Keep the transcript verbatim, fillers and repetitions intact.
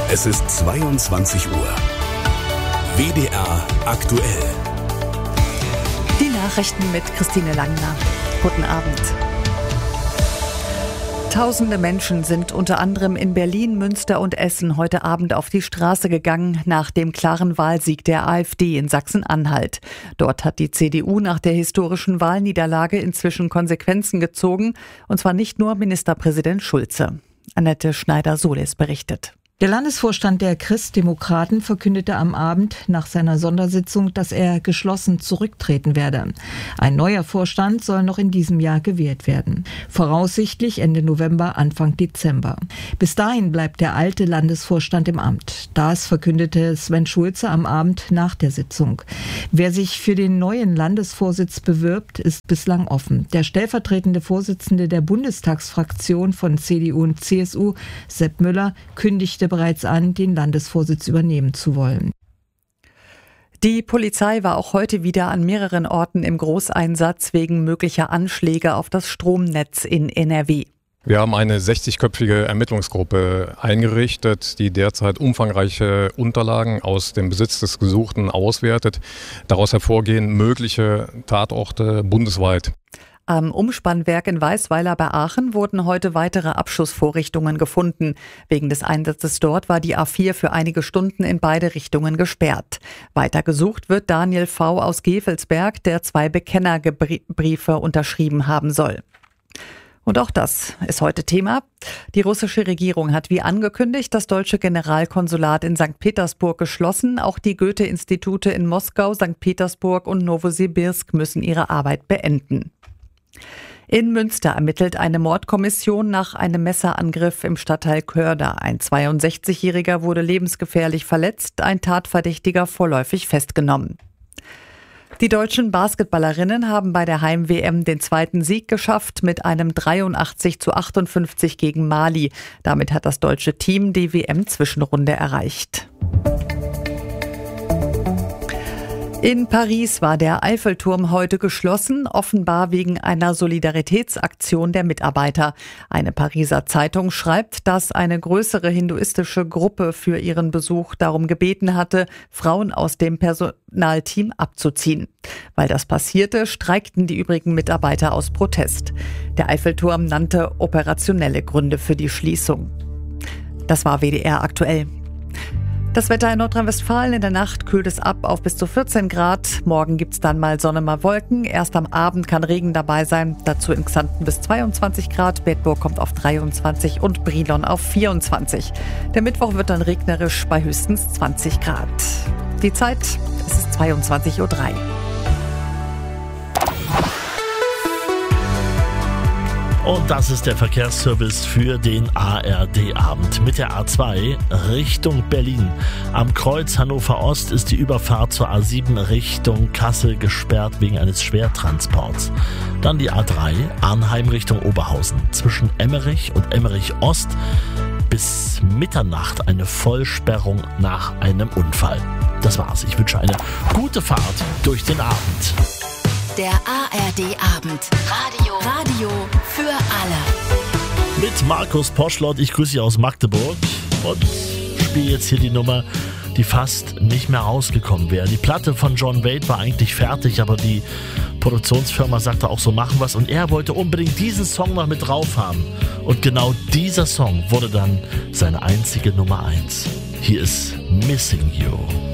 Es ist zweiundzwanzig Uhr. W D R aktuell. Die Nachrichten mit Christine Langner. Guten Abend. Tausende Menschen sind unter anderem in Berlin, Münster und Essen heute Abend auf die Straße gegangen nach dem klaren Wahlsieg der AfD in Sachsen-Anhalt. Dort hat die C D U nach der historischen Wahlniederlage inzwischen Konsequenzen gezogen, und zwar nicht nur Ministerpräsident Schulze. Annette Schneider-Solis berichtet. Der Landesvorstand der Christdemokraten verkündete am Abend nach seiner Sondersitzung, dass er geschlossen zurücktreten werde. Ein neuer Vorstand soll noch in diesem Jahr gewählt werden. Voraussichtlich Ende November, Anfang Dezember. Bis dahin bleibt der alte Landesvorstand im Amt. Das verkündete Sven Schulze am Abend nach der Sitzung. Wer sich für den neuen Landesvorsitz bewirbt, ist bislang offen. Der stellvertretende Vorsitzende der Bundestagsfraktion von C D U und C S U, Sepp Müller, kündigte bereits an, den Landesvorsitz übernehmen zu wollen. Die Polizei war auch heute wieder an mehreren Orten im Großeinsatz wegen möglicher Anschläge auf das Stromnetz in N R W. Wir haben eine sechzigköpfige Ermittlungsgruppe eingerichtet, die derzeit umfangreiche Unterlagen aus dem Besitz des Gesuchten auswertet. Daraus hervorgehen mögliche Tatorte bundesweit. Am Umspannwerk in Weißweiler bei Aachen wurden heute weitere Abschussvorrichtungen gefunden. Wegen des Einsatzes dort war die A vier für einige Stunden in beide Richtungen gesperrt. Weiter gesucht wird Daniel V. aus Gevelsberg, der zwei Bekennerbriefe unterschrieben haben soll. Und auch das ist heute Thema. Die russische Regierung hat wie angekündigt das deutsche Generalkonsulat in Sankt Petersburg geschlossen. Auch die Goethe-Institute in Moskau, Sankt Petersburg und Nowosibirsk müssen ihre Arbeit beenden. In Münster ermittelt eine Mordkommission nach einem Messerangriff im Stadtteil Körda. Ein zweiundsechzigjähriger wurde lebensgefährlich verletzt, ein Tatverdächtiger vorläufig festgenommen. Die deutschen Basketballerinnen haben bei der Heim-W M den zweiten Sieg geschafft mit einem dreiundachtzig zu achtundfünfzig gegen Mali. Damit hat das deutsche Team die W M-Zwischenrunde erreicht. In Paris war der Eiffelturm heute geschlossen, offenbar wegen einer Solidaritätsaktion der Mitarbeiter. Eine Pariser Zeitung schreibt, dass eine größere hinduistische Gruppe für ihren Besuch darum gebeten hatte, Frauen aus dem Personalteam abzuziehen. Weil das passierte, streikten die übrigen Mitarbeiter aus Protest. Der Eiffelturm nannte operationelle Gründe für die Schließung. Das war W D R aktuell. Das Wetter in Nordrhein-Westfalen: in der Nacht kühlt es ab auf bis zu vierzehn Grad. Morgen gibt's dann mal Sonne, mal Wolken. Erst am Abend kann Regen dabei sein. Dazu in Xanten bis zweiundzwanzig Grad. Bedburg kommt auf dreiundzwanzig und Brilon auf vierundzwanzig. Der Mittwoch wird dann regnerisch bei höchstens zwanzig Grad. Die Zeit, es ist zweiundzwanzig Uhr drei. Und das ist der Verkehrsservice für den A R D-Abend. Mit der A zwei Richtung Berlin. Am Kreuz Hannover Ost ist die Überfahrt zur A sieben Richtung Kassel gesperrt wegen eines Schwertransports. Dann die A drei Arnheim Richtung Oberhausen. Zwischen Emmerich und Emmerich Ost bis Mitternacht eine Vollsperrung nach einem Unfall. Das war's. Ich wünsche eine gute Fahrt durch den Abend. Der A R D-Abend. Radio. Radio für alle. Mit Markus Poschlott. Ich grüße Sie aus Magdeburg und spiele jetzt hier die Nummer, die fast nicht mehr rausgekommen wäre. Die Platte von John Wade war eigentlich fertig, aber die Produktionsfirma sagte auch so, machen wir's. Und er wollte unbedingt diesen Song noch mit drauf haben. Und genau dieser Song wurde dann seine einzige Nummer eins. Hier ist Missing You.